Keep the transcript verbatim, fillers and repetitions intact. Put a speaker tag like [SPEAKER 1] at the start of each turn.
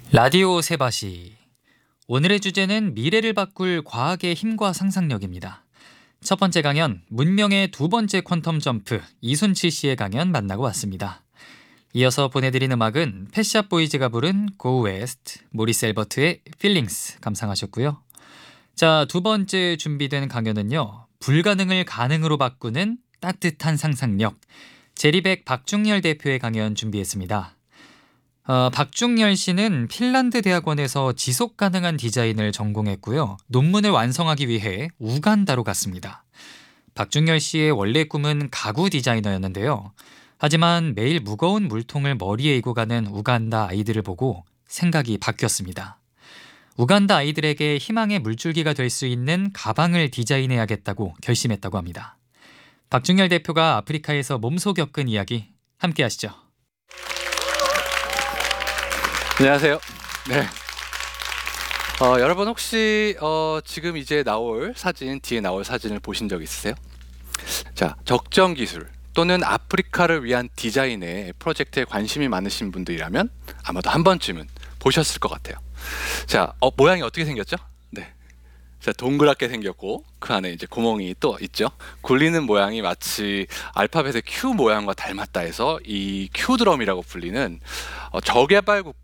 [SPEAKER 1] 라디오 세바시. 오늘의 주제는 미래를 바꿀 과학의 힘과 상상력입니다. 첫 번째 강연, 문명의 두 번째 퀀텀 점프, 이순치 씨의 강연 만나고 왔습니다. 이어서 보내드린 음악은 펫샵 보이즈가 부른 Go West, 모리스 엘버트의 Feelings 감상하셨고요. 자, 두 번째 준비된 강연은요, 불가능을 가능으로 바꾸는 따뜻한 상상력, 제리백 박중열 대표의 강연 준비했습니다. 어, 박중열 씨는 핀란드 대학원에서 지속 가능한 디자인을 전공했고요. 논문을 완성하기 위해 우간다로 갔습니다. 박중열 씨의 원래 꿈은 가구 디자이너였는데요. 하지만 매일 무거운 물통을 머리에 이고 가는 우간다 아이들을 보고 생각이 바뀌었습니다. 우간다 아이들에게 희망의 물줄기가 될 수 있는 가방을 디자인해야겠다고 결심했다고 합니다. 박중열 대표가 아프리카에서 몸소 겪은 이야기 함께 하시죠.
[SPEAKER 2] 안녕하세요. 네. 어, 여러분 혹시 어, 지금 이제 나올 사진, 뒤에 나올 사진을 보신 적 있으세요? 자, 적정 기술 또는 아프리카를 위한 디자인의 프로젝트에 관심이 많으신 분들이라면 아마도 한 번쯤은 보셨을 것 같아요. 자, 어, 모양이 어떻게 생겼죠? 네. 자, 동그랗게 생겼고 그 안에 이제 구멍이 또 있죠. 굴리는 모양이 마치 알파벳의 Q 모양과 닮았다 해서 이 Q드럼이라고 불리는 어, 저개발 국가